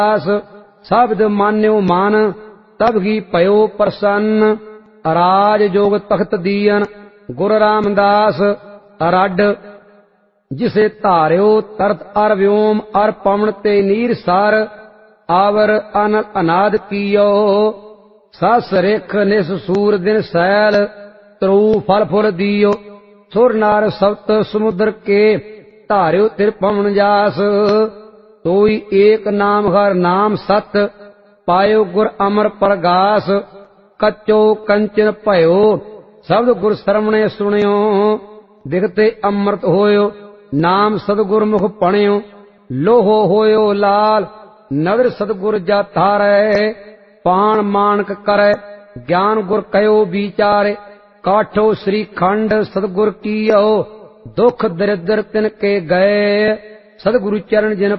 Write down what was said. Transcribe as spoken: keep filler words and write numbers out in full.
शब्द मान्यो मान तब ही पयो प्रसन्न। राज जोग तख्त दीयन गुर रामदास अरड। जिसे धार्यो तरत अर व्योम अर पवन ते नीर सार। आवर अन अनाद कियो सस रेख निस सूर दिन सैल। तरु फल फुल दियो सुर नार सप्त समुद्र के। धार्यो तिर पवन जास तोई एक नाम हर नाम सत। पायो गुर अमर प्रगास कच्चो कंचन भयो। शब्द गुर सरवणे सुनियो दिखते अमृत होयो। नाम सतगुर मुख पणियो लोहो होयो लाल। नदर सतगुर जा थारै पाण मानक करे। ज्ञान गुर कयो विचारे काठो श्री खंड सतगुर कीयो। दुख दरिद्र तिन के गए सतगुरु चरण जिन